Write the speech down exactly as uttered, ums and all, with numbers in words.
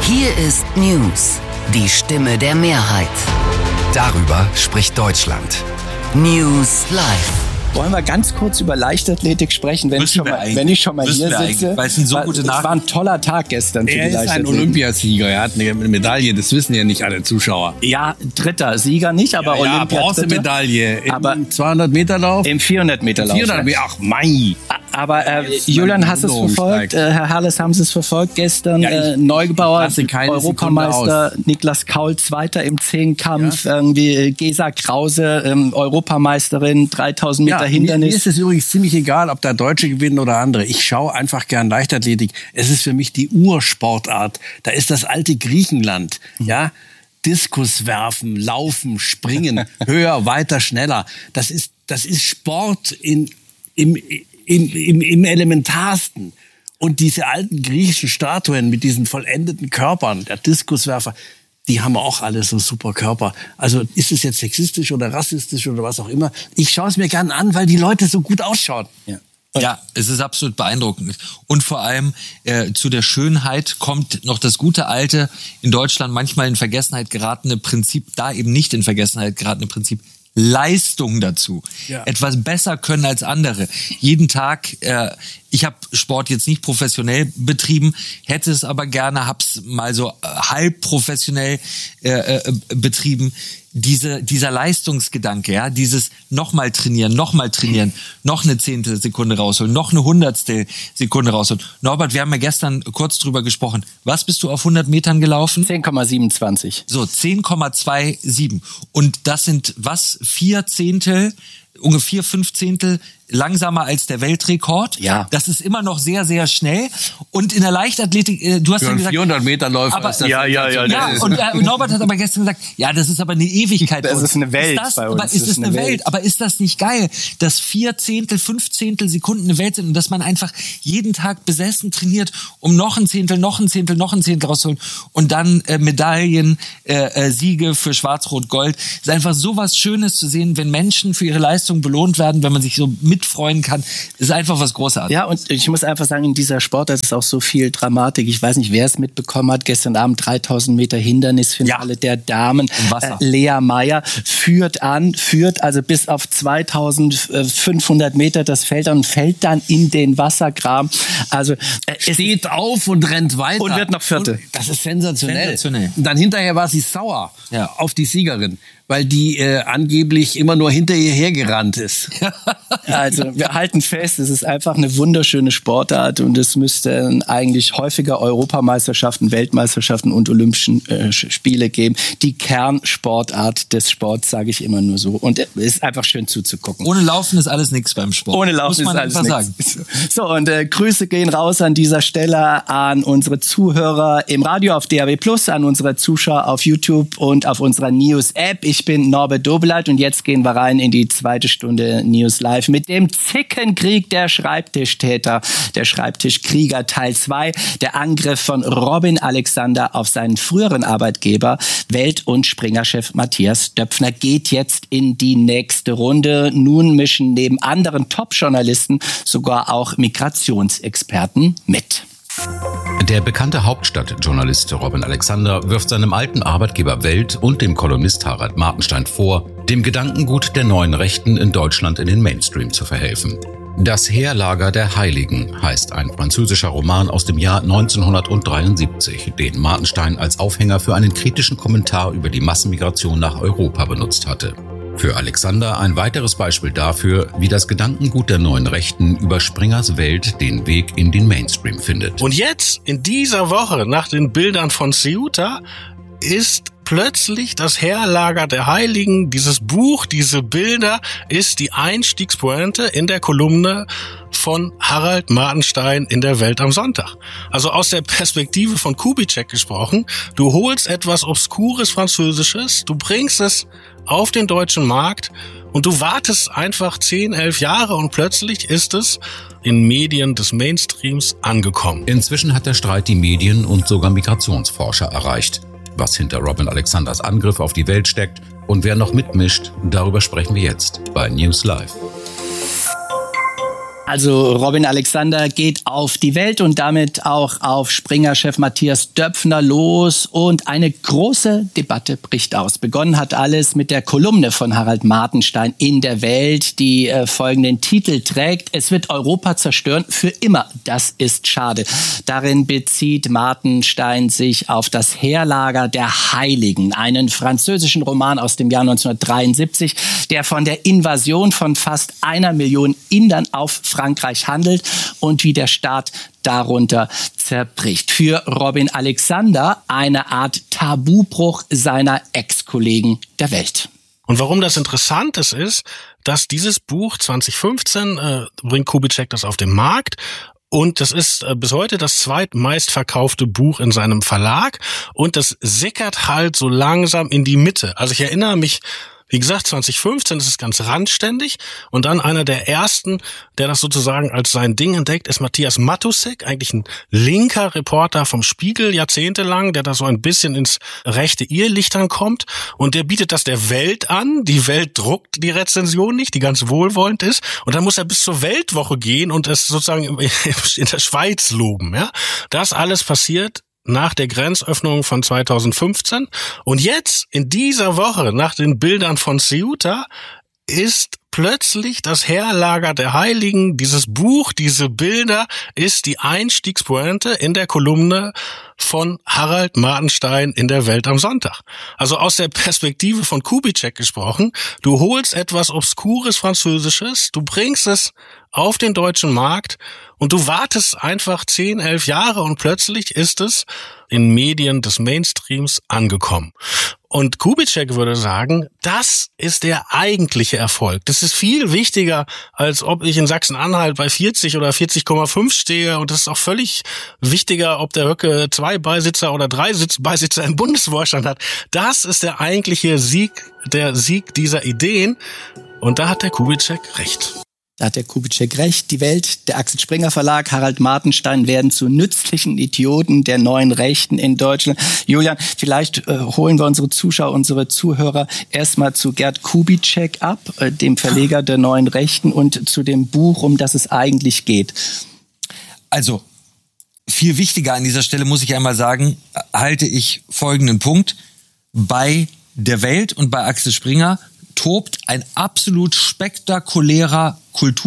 Hier ist News, die Stimme der Mehrheit. Darüber spricht Deutschland. News Live. Wollen wir ganz kurz über Leichtathletik sprechen, wenn, ich schon, mal, wenn ich schon mal hier sitze? Weil es sind so war, gute es war ein toller Tag gestern für er die Leichtathletik. Er ist ein Olympiasieger, er hat eine Medaille, das wissen ja nicht alle Zuschauer. Ja, dritter Sieger nicht, aber ja, Olympia ja, Bronzemedaille im zweihundert Meter Lauf. Im vierhundert Meter Lauf. vierhundert Meter, ach mei. Aber äh, Julian, hast du es verfolgt? Äh, Herr Herles, haben Sie es verfolgt? Gestern ja, äh, Neugebauer, Europameister, Niklas Kaul, Zweiter im Zehnkampf, ja. irgendwie äh, Gesa Krause, ähm, Europameisterin, dreitausend Meter ja, Hindernis. Mir ist es übrigens ziemlich egal, ob da Deutsche gewinnen oder andere. Ich schaue einfach gern Leichtathletik. Es ist für mich die Ursportart. Da ist das alte Griechenland, ja. Diskus werfen, laufen, springen, höher, weiter, schneller. Das ist, das ist Sport in, im, im, im, im Elementarsten. Und diese alten griechischen Statuen mit diesen vollendeten Körpern, der Diskuswerfer, die haben auch alle so super Körper. Also ist es jetzt sexistisch oder rassistisch oder was auch immer. Ich schaue es mir gern an, weil die Leute so gut ausschauen. Ja. Ja, es ist absolut beeindruckend. Und vor allem äh, zu der Schönheit kommt noch das gute alte, in Deutschland manchmal in Vergessenheit geratene Prinzip, da eben nicht in Vergessenheit geratene Prinzip, Leistung dazu. Ja. Etwas besser können als andere. Jeden Tag, äh, ich habe Sport jetzt nicht professionell betrieben, hätte es aber gerne, hab's mal so halb professionell äh, äh, betrieben. Diese, dieser Leistungsgedanke, ja, dieses nochmal trainieren, nochmal trainieren, noch eine Zehntel Sekunde rausholen, noch eine Hundertstel Sekunde rausholen. Norbert, wir haben ja gestern kurz drüber gesprochen. Was bist du auf hundert Metern gelaufen? zehn Komma siebenundzwanzig. So, zehn Komma siebenundzwanzig. Und das sind was? Vier Zehntel, ungefähr fünf Zehntel langsamer als der Weltrekord. Ja. Das ist immer noch sehr, sehr schnell. Und in der Leichtathletik, äh, du hast Für ja gesagt... vierhundert Meter Läufer aber, ist das... Ja, ja, ja. Ja, und äh, Norbert hat aber gestern gesagt, ja, das ist aber eine Ewigkeit. Das ist eine Welt ist das, bei uns. Aber ist es ist eine Welt. Welt? Aber ist das nicht geil, dass vier Zehntel, fünf Zehntel Sekunden eine Welt sind und dass man einfach jeden Tag besessen trainiert, um noch ein Zehntel, noch ein Zehntel, noch ein Zehntel rauszuholen und dann äh, Medaillen, äh, äh, Siege für Schwarz-Rot-Gold. Es ist einfach so was Schönes zu sehen, wenn Menschen für ihre Leistung belohnt werden, wenn man sich so mitfreuen kann. Ist einfach was Großartiges. Ja, und ich muss einfach sagen, in dieser Sportart ist auch so viel Dramatik. Ich weiß nicht, wer es mitbekommen hat. Gestern Abend dreitausend Meter Hindernisfinale ja. der Damen. Äh, Lea Meyer führt an, führt also bis auf zweitausendfünfhundert Meter das Feld an und fällt dann in den Wassergraben. Also äh, steht auf und rennt weiter. Und wird noch Vierte. Und das ist sensationell. sensationell. Und dann hinterher war sie sauer ja. auf die Siegerin, weil die äh, angeblich immer nur hinter ihr hergerannt ist. Also wir halten fest, es ist einfach eine wunderschöne Sportart und es müsste eigentlich häufiger Europameisterschaften, Weltmeisterschaften und Olympischen äh, Spiele geben. Die Kernsportart des Sports, sage ich immer nur so. Und es ist einfach schön zuzugucken. Ohne Laufen ist alles nichts beim Sport. Ohne Laufen ist alles nichts. So, und äh, Grüße gehen raus an dieser Stelle an unsere Zuhörer im Radio auf D A B plus, an unsere Zuschauer auf YouTube und auf unserer News-App. Ich bin Norbert Dobeleit und jetzt gehen wir rein in die zweite Stunde News Live mit dem Zickenkrieg der Schreibtischtäter, der Schreibtischkrieger Teil zwei, der Angriff von Robin Alexander auf seinen früheren Arbeitgeber, Welt- und Springer-Chef Matthias Döpfner, geht jetzt in die nächste Runde. Nun mischen neben anderen Top-Journalisten sogar auch Migrationsexperten mit. Der bekannte Hauptstadtjournalist Robin Alexander wirft seinem alten Arbeitgeber Welt und dem Kolumnist Harald Martenstein vor, dem Gedankengut der neuen Rechten in Deutschland in den Mainstream zu verhelfen. Das Heerlager der Heiligen heißt ein französischer Roman aus dem Jahr neunzehnhundertdreiundsiebzig, den Martenstein als Aufhänger für einen kritischen Kommentar über die Massenmigration nach Europa benutzt hatte. Für Alexander ein weiteres Beispiel dafür, wie das Gedankengut der neuen Rechten über Springers Welt den Weg in den Mainstream findet. Und jetzt, in dieser Woche, nach den Bildern von Ceuta, ist plötzlich das Heerlager der Heiligen, dieses Buch, diese Bilder, ist die Einstiegspointe in der Kolumne von Harald Martenstein in der Welt am Sonntag. Also aus der Perspektive von Kubitschek gesprochen, du holst etwas obskures Französisches, du bringst es auf den deutschen Markt und du wartest einfach zehn, elf Jahre und plötzlich ist es in Medien des Mainstreams angekommen. Inzwischen hat der Streit die Medien und sogar Migrationsforscher erreicht. Was hinter Robin Alexanders Angriff auf die Welt steckt und wer noch mitmischt, darüber sprechen wir jetzt bei News Live. Also Robin Alexander geht auf die Welt und damit auch auf Springer-Chef Matthias Döpfner los und eine große Debatte bricht aus. Begonnen hat alles mit der Kolumne von Harald Martenstein in der Welt, die äh, folgenden Titel trägt: Es wird Europa zerstören für immer. Das ist schade. Darin bezieht Martenstein sich auf das Heerlager der Heiligen, einen französischen Roman aus dem Jahr neunzehnhundertdreiundsiebzig, der von der Invasion von fast einer Million Indern auf Frankreich handelt und wie der Staat darunter zerbricht. Für Robin Alexander eine Art Tabubruch seiner Ex-Kollegen der Welt. Und warum das interessant ist, ist, dass dieses Buch zwanzig fünfzehn äh, bringt Kubitschek das auf den Markt. Und das ist bis heute das zweitmeistverkaufte Buch in seinem Verlag. Und das sickert halt so langsam in die Mitte. Also ich erinnere mich, wie gesagt, zwanzig fünfzehn ist es ganz randständig. Und dann einer der ersten, der das sozusagen als sein Ding entdeckt, ist Matthias Matusek, eigentlich ein linker Reporter vom Spiegel jahrzehntelang, der da so ein bisschen ins rechte Irrlicht dann kommt. Und der bietet das der Welt an. Die Welt druckt die Rezension nicht, die ganz wohlwollend ist. Und dann muss er bis zur Weltwoche gehen und es sozusagen in der Schweiz loben. Ja, das alles passiert nach der Grenzöffnung von zweitausendfünfzehn. Und jetzt, in dieser Woche, nach den Bildern von Ceuta, ist plötzlich das Heerlager der Heiligen, dieses Buch, diese Bilder, ist die Einstiegspointe in der Kolumne von Harald Martenstein in der Welt am Sonntag. Also aus der Perspektive von Kubitschek gesprochen, du holst etwas obskures Französisches, du bringst es auf den deutschen Markt und du wartest einfach zehn, elf Jahre und plötzlich ist es in Medien des Mainstreams angekommen. Und Kubitschek würde sagen, das ist der eigentliche Erfolg. Das ist viel wichtiger, als ob ich in Sachsen-Anhalt bei vierzig oder vierzig Komma fünf stehe. Und das ist auch völlig wichtiger, ob der Höcke zwei Beisitzer oder drei Sitz- Beisitzer im Bundesvorstand hat. Das ist der eigentliche Sieg, der Sieg dieser Ideen. Und da hat der Kubitschek recht. Da hat der Kubitschek recht. Die Welt, der Axel Springer Verlag, Harald Martenstein werden zu nützlichen Idioten der neuen Rechten in Deutschland. Julian, vielleicht äh, holen wir unsere Zuschauer, unsere Zuhörer erstmal zu Gerd Kubitschek ab, äh, dem Verleger der neuen Rechten, und zu dem Buch, um das es eigentlich geht. Also, viel wichtiger an dieser Stelle muss ich einmal sagen, halte ich folgenden Punkt. Bei der Welt und bei Axel Springer tobt ein absolut spektakulärer Kultur